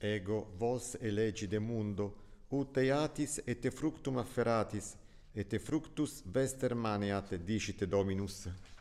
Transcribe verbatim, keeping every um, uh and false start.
ego vos elegide mundo, ut eatis et fructum afferatis, et fructus vester maneat, dicite Dominus.